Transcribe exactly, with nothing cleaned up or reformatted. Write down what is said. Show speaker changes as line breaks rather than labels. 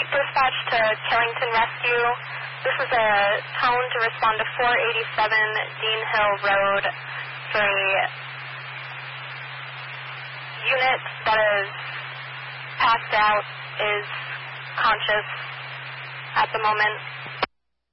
dispatch to Killington Rescue. This is a tone to respond to four eighty-seven Dean Hill Road for a unit that is passed out, is conscious at the moment.